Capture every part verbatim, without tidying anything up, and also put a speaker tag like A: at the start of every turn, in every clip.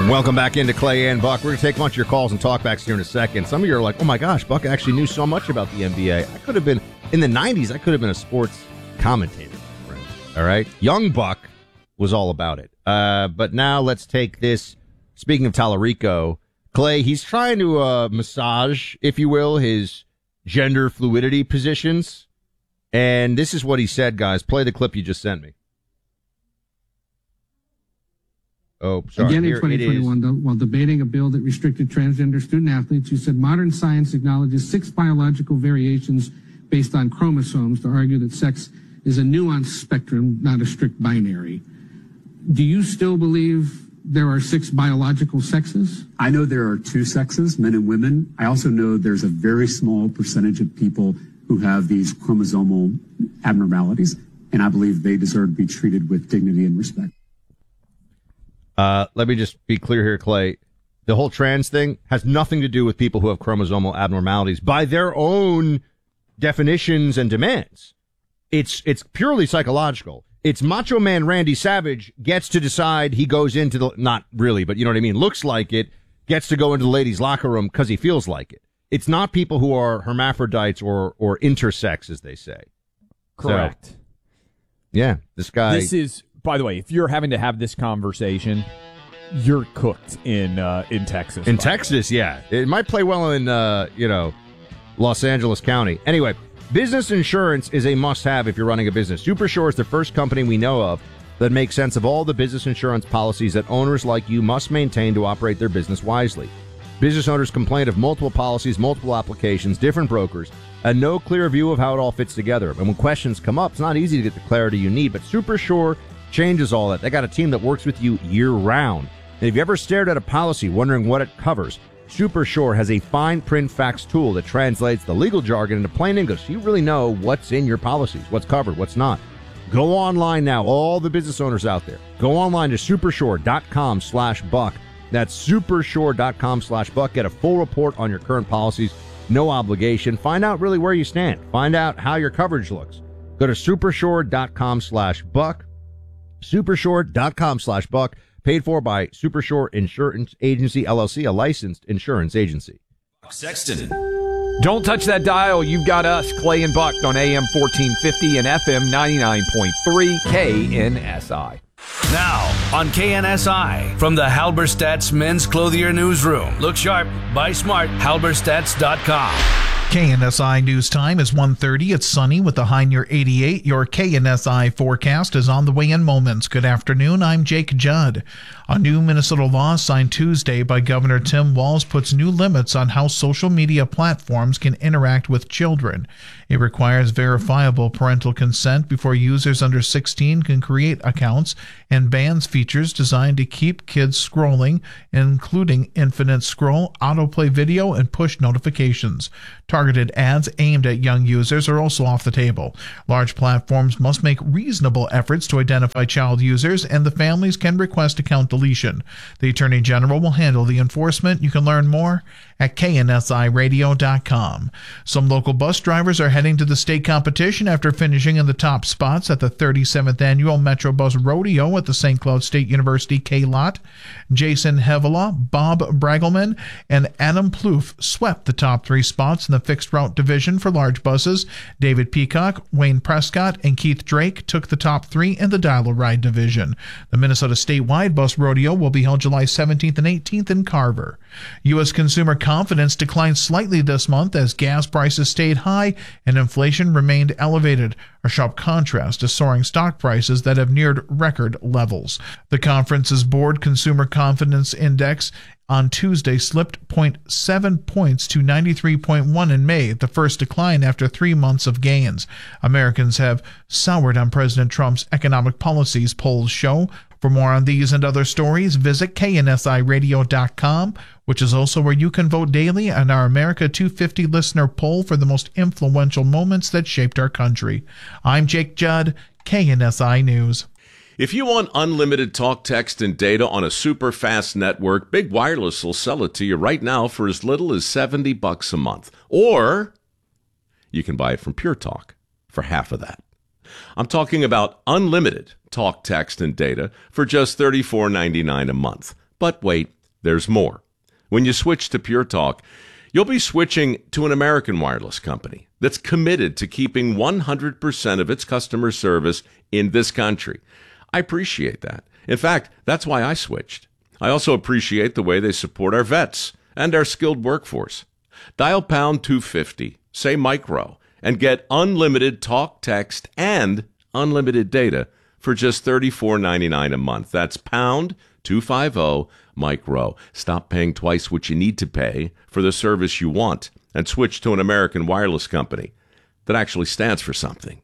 A: Welcome back into Clay and Buck. We're going to take a bunch of your calls and talkbacks here in a second. Some of you are like, oh my gosh, Buck actually knew so much about the N B A. I could have been, in the nineties, I could have been a sports commentator. All right? Young Buck was all about it. Uh, but now let's take this. Speaking of Tallarico, Clay, he's trying to uh, massage, if you will, his gender fluidity positions. And this is what he said, guys. Play the clip you just sent me. Oh, sorry.
B: Again, in
A: Here
B: twenty twenty-one, though, while debating a bill that restricted transgender student athletes, you said modern science acknowledges six biological variations based on chromosomes to argue that sex is a nuanced spectrum, not a strict binary. Do you still believe there are six biological sexes?
C: I know there are two sexes, men and women. I also know there's a very small percentage of people who have these chromosomal abnormalities, and I believe they deserve to be treated with dignity and respect.
A: Uh, let me just be clear here, Clay. The whole trans thing has nothing to do with people who have chromosomal abnormalities by their own definitions and demands. It's it's purely psychological. It's Macho Man Randy Savage gets to decide he goes into the, not really, but you know what I mean, looks like it, gets to go into the ladies' locker room because he feels like it. It's not people who are hermaphrodites or, or intersex, as they say.
D: Correct.
A: So, yeah, this guy.
D: This is, by the way, if you're having to have this conversation, you're cooked in uh, in Texas.
A: In Texas, yeah. It might play well in, uh, you know, Los Angeles County. Anyway, business insurance is a must-have if you're running a business. Supersure is the first company we know of that makes sense of all the business insurance policies that owners like you must maintain to operate their business wisely. Business owners complain of multiple policies, multiple applications, different brokers, and no clear view of how it all fits together. And when questions come up, it's not easy to get the clarity you need, but Supersure changes all that. They got a team that works with you year-round. And if you ever stared at a policy wondering what it covers, Supersure has a fine print facts tool that translates the legal jargon into plain English so you really know what's in your policies, what's covered, what's not. Go online now, all the business owners out there. Go online to supersure.com slash buck. That's supersure.com slash buck. Get a full report on your current policies. No obligation. Find out really where you stand. Find out how your coverage looks. Go to supersure.com slash buck. Supersure.com slash buck. Paid for by Supersure Insurance Agency, L L C, a licensed insurance agency.
E: Sexton.
D: Don't touch that dial. You've got us, Clay and Buck, on A M fourteen fifty and F M ninety-nine point three K N S I.
E: Now, on K N S I, from the Halberstadt's Men's Clothier Newsroom. Look sharp, buy smart, halberstadts dot com.
F: K N S I News Time is one thirty. It's sunny with a high near eighty-eight. Your K N S I forecast is on the way in moments. Good afternoon. I'm Jake Judd. A new Minnesota law signed Tuesday by Governor Tim Walz puts new limits on how social media platforms can interact with children. It requires verifiable parental consent before users under sixteen can create accounts and bans features designed to keep kids scrolling, including infinite scroll, autoplay video, and push notifications. Targeted ads aimed at young users are also off the table. Large platforms must make reasonable efforts to identify child users, and the families can request account deletion. The Attorney General will handle the enforcement. You can learn more at K N S I radio dot com. Some local bus drivers are heading to the state competition after finishing in the top spots at the thirty-seventh Annual Metro Bus Rodeo at the Saint Cloud State University K-Lot. Jason Hevela, Bob Bragelman, and Adam Plouffe swept the top three spots in the fixed route division for large buses. David Peacock, Wayne Prescott, and Keith Drake took the top three in the dial-a-ride division. The Minnesota Statewide Bus Rodeo will be held July seventeenth and eighteenth in Carver. U S consumer confidence declined slightly this month as gas prices stayed high and inflation remained elevated, a sharp contrast to soaring stock prices that have neared record levels. The conference's Board Consumer Confidence Index on Tuesday slipped zero point seven points to ninety-three point one in May, the first decline after three months of gains. Americans have soured on President Trump's economic policies, polls show. For more on these and other stories, visit K N S I radio dot com, which is also where you can vote daily on our America two fifty listener poll for the most influential moments that shaped our country. I'm Jake Judd, K N S I News.
G: If you want unlimited talk, text, and data on a super fast network, Big Wireless will sell it to you right now for as little as seventy bucks a month. Or you can buy it from Pure Talk for half of that. I'm talking about unlimited talk, text, and data for just thirty-four ninety-nine a month. But wait, there's more. When you switch to Pure Talk, you'll be switching to an American wireless company that's committed to keeping one hundred percent of its customer service in this country. I appreciate that. In fact, that's why I switched. I also appreciate the way they support our vets and our skilled workforce. Dial pound two fifty, say micro, and get unlimited talk, text, and unlimited data for just thirty-four ninety-nine a month. That's pound two fifty micro. Stop paying twice what you need to pay for the service you want and switch to an American wireless company that actually stands for something.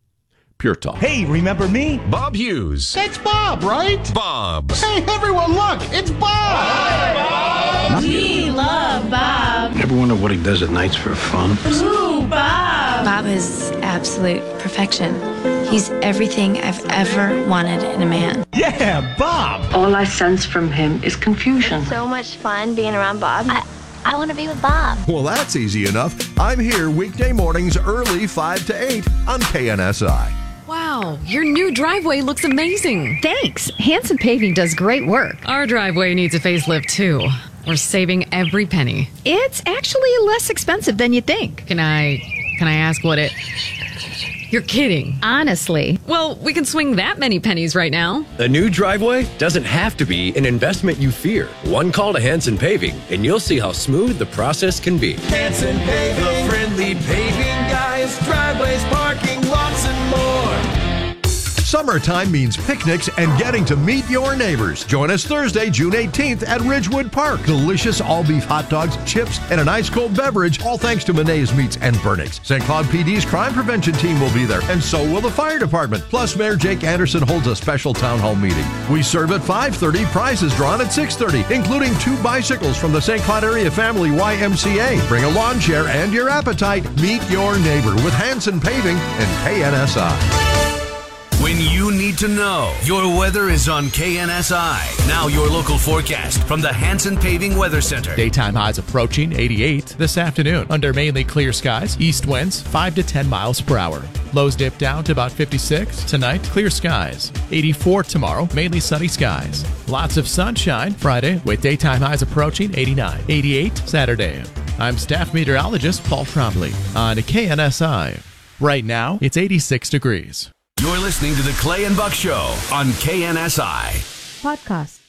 G: Pure Talk.
H: Hey, remember me?
I: Bob Hughes.
J: It's Bob, right?
I: Bob.
J: Hey, everyone, look, it's Bob.
K: Hi, Bob. We love Bob.
L: Ever wonder what he does at nights for fun?
K: Ooh, Bob.
M: Bob is absolute perfection. He's everything I've ever wanted in a man.
H: Yeah, Bob.
N: All I sense from him is confusion.
O: It's so much fun being around Bob. I, I want to be with Bob.
I: Well, that's easy enough. I'm here weekday mornings early five to eight on K N S I.
P: Wow, your new driveway looks amazing.
Q: Thanks. Hanson Paving does great work.
P: Our driveway needs a facelift, too. We're saving every penny.
Q: It's actually less expensive than you think.
P: Can I, can I ask what it... You're kidding.
Q: Honestly.
P: Well, we can swing that many pennies right now.
R: A new driveway doesn't have to be an investment you fear. One call to Hanson Paving, and you'll see how smooth the process can be.
S: Hanson Paving, the friendly paving guys, driveways, parking lots, and more.
I: Summertime means picnics and getting to meet your neighbors. Join us Thursday, June eighteenth at Ridgewood Park. Delicious all-beef hot dogs, chips, and an ice-cold beverage, all thanks to Monet's Meats and Burnix. Saint Cloud P D's crime prevention team will be there, and so will the fire department. Plus, Mayor Jake Anderson holds a special town hall meeting. We serve at five thirty, prizes drawn at six thirty, including two bicycles from the Saint Cloud Area Family Y M C A. Bring a lawn chair and your appetite. Meet your neighbor with Hanson Paving and K N S I.
E: When you need to know, your weather is on K N S I. Now your local forecast from the Hanson Paving Weather Center.
T: Daytime highs approaching eighty-eight this afternoon. Under mainly clear skies, east winds five to ten miles per hour. Lows dip down to about fifty-six. Tonight, clear skies. eighty-four tomorrow, mainly sunny skies. Lots of sunshine Friday with daytime highs approaching eighty-nine. eighty-eight Saturday. I'm staff meteorologist Paul Trombley on K N S I. Right now, it's eighty-six degrees.
E: You're listening to the Clay and Buck Show on K N S I.
U: Podcast.